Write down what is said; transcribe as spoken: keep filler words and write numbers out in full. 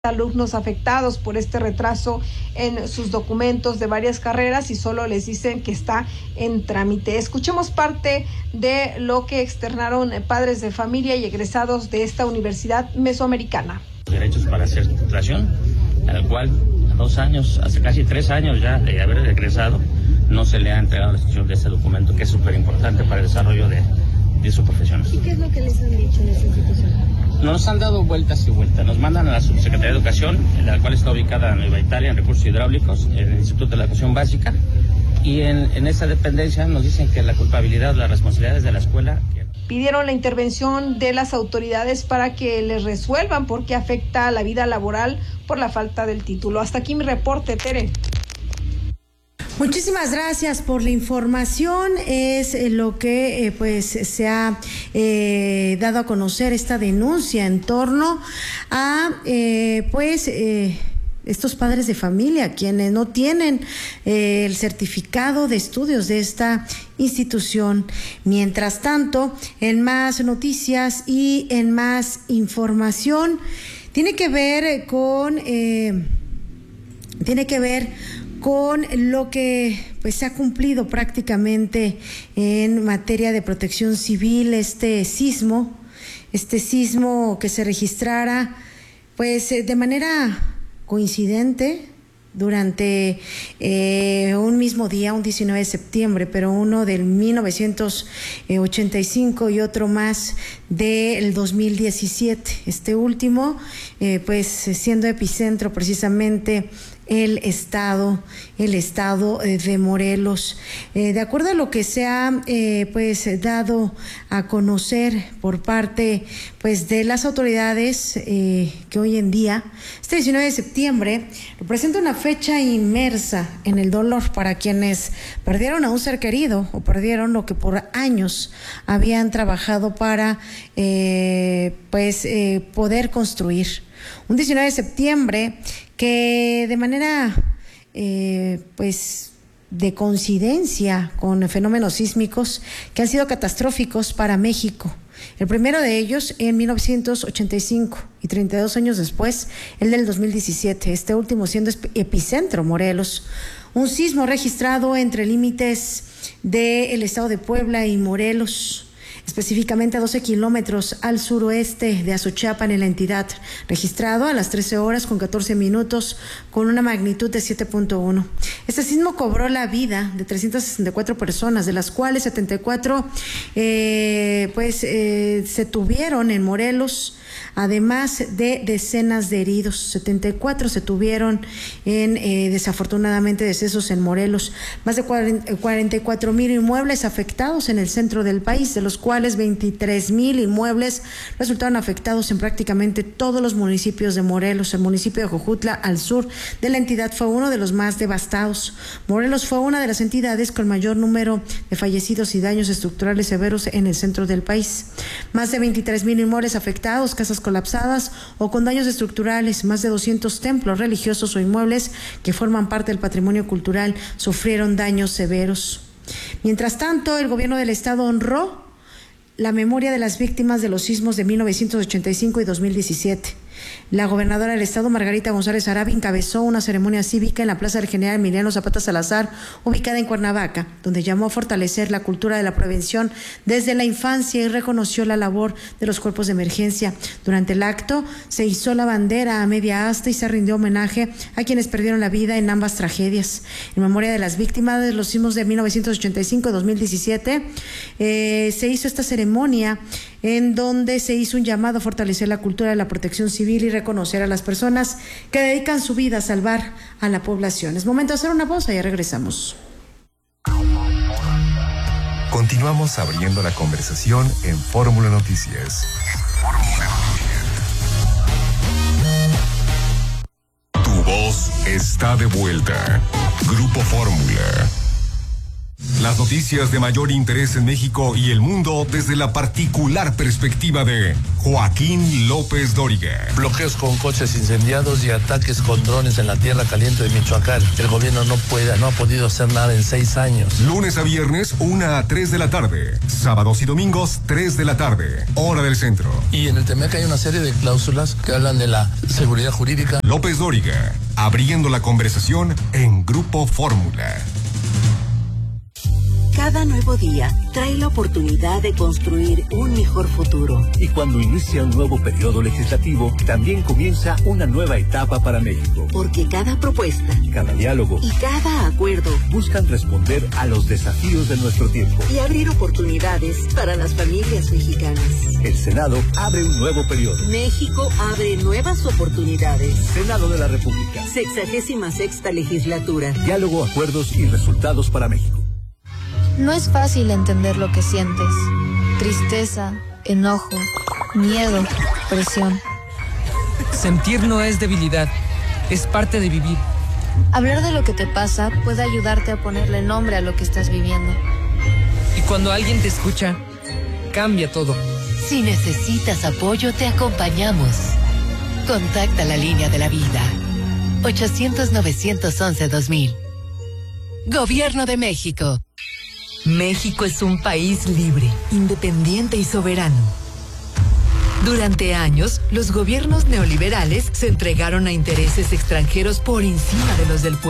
alumnos afectados por este retraso en sus documentos de varias carreras y solo les dicen que está en trámite. Escuchemos parte de lo que externaron padres de familia y egresados de esta universidad mesoamericana. Derechos para hacer titulación, al cual a dos años, hasta casi tres años ya de haber egresado, no se le ha entregado la institución de este documento, que es súper importante para el desarrollo de, de su profesión. ¿Y qué es lo que les han dicho en esta institución? Nos han dado vueltas y vueltas. Nos mandan a la Subsecretaría de Educación, en la cual está ubicada en Nueva Italia, en Recursos Hidráulicos, en el Instituto de la Educación Básica, y en, en esa dependencia nos dicen que la culpabilidad, las responsabilidades de la escuela. Pidieron la intervención de las autoridades para que les resuelvan por qué afecta a la vida laboral por la falta del título. Hasta aquí mi reporte, Tere. Muchísimas gracias por la información. Es lo que eh, pues se ha eh, dado a conocer esta denuncia en torno a eh, pues eh, estos padres de familia quienes no tienen eh, el certificado de estudios de esta institución. Mientras tanto, en más noticias y en más información, tiene que ver con eh, tiene que ver con lo que pues se ha cumplido prácticamente en materia de protección civil, este sismo, este sismo que se registrara pues de manera coincidente durante eh, un mismo día, un diecinueve de septiembre, pero uno del mil novecientos ochenta y cinco y otro más del dos mil diecisiete. Este último, eh, pues siendo epicentro precisamente el estado, el estado de Morelos. Eh, de acuerdo a lo que se ha eh, pues dado a conocer por parte pues de las autoridades, eh, que hoy en día, este diecinueve de septiembre, representa una fecha inmersa en el dolor para quienes perdieron a un ser querido o perdieron lo que por años habían trabajado para eh, pues eh, poder construir. Un diecinueve de septiembre que de manera eh, pues de coincidencia con fenómenos sísmicos que han sido catastróficos para México. El primero de ellos en mil novecientos ochenta y cinco y treinta y dos años después, el del dos mil diecisiete, este último siendo epicentro Morelos. Un sismo registrado entre límites del estado de Puebla y Morelos, específicamente a doce kilómetros al suroeste de Azochiapan en la entidad, registrado a las trece horas con catorce minutos con una magnitud de siete punto uno. Este sismo cobró la vida de trescientas sesenta y cuatro personas, de las cuales setenta y cuatro eh, pues eh, se tuvieron en Morelos, además de decenas de heridos. setenta y cuatro se tuvieron en eh, desafortunadamente decesos en Morelos. Más de cuarenta y cuatro mil inmuebles afectados en el centro del país, de los cuales veintitrés mil inmuebles resultaron afectados en prácticamente todos los municipios de Morelos. El municipio de Jojutla, al sur de la entidad, fue uno de los más devastados. Morelos fue una de las entidades con mayor número de fallecidos y daños estructurales severos en el centro del país. Más de veintitrés mil inmuebles afectados, casas colapsadas o con daños estructurales. Más de doscientos templos religiosos o inmuebles que forman parte del patrimonio cultural sufrieron daños severos. Mientras tanto, el gobierno del estado honró la memoria de las víctimas de los sismos de mil novecientos ochenta y cinco y dos mil diecisiete. La gobernadora del estado, Margarita González Arabia, encabezó una ceremonia cívica en la Plaza del General Emiliano Zapata Salazar, ubicada en Cuernavaca, donde llamó a fortalecer la cultura de la prevención desde la infancia y reconoció la labor de los cuerpos de emergencia. Durante el acto se izó la bandera a media asta y se rindió homenaje a quienes perdieron la vida en ambas tragedias. En memoria de las víctimas de los sismos de mil novecientos ochenta y cinco y dos mil diecisiete, eh, se hizo esta ceremonia en donde se hizo un llamado a fortalecer la cultura de la protección civil y reconocer a las personas que dedican su vida a salvar a la población. Es momento de hacer una pausa y ya regresamos. Continuamos abriendo la conversación en Fórmula Noticias. Tu voz está de vuelta. Grupo Fórmula. Las noticias de mayor interés en México y el mundo desde la particular perspectiva de Joaquín López Dóriga. Bloqueos con coches incendiados y ataques con drones en la tierra caliente de Michoacán. El gobierno no puede, no ha podido hacer nada en seis años. Lunes a viernes, una a tres de la tarde. Sábados y domingos, tres de la tarde. Hora del centro. Y en el Temec hay una serie de cláusulas que hablan de la seguridad jurídica. López Dóriga, abriendo la conversación en Grupo Fórmula. Cada nuevo día trae la oportunidad de construir un mejor futuro. Y cuando inicia un nuevo periodo legislativo, también comienza una nueva etapa para México. Porque cada propuesta, cada diálogo y cada acuerdo buscan responder a los desafíos de nuestro tiempo y abrir oportunidades para las familias mexicanas. El Senado abre un nuevo periodo. México abre nuevas oportunidades. Senado de la República. Sexagésima sexta legislatura. Diálogo, acuerdos y resultados para México. No es fácil entender lo que sientes. Tristeza, enojo, miedo, presión. Sentir no es debilidad, es parte de vivir. Hablar de lo que te pasa puede ayudarte a ponerle nombre a lo que estás viviendo. Y cuando alguien te escucha, cambia todo. Si necesitas apoyo, te acompañamos. Contacta la línea de la vida. ochocientos, novecientos once, dos mil. Gobierno de México. México es un país libre, independiente y soberano. Durante años, los gobiernos neoliberales se entregaron a intereses extranjeros por encima de los del pueblo.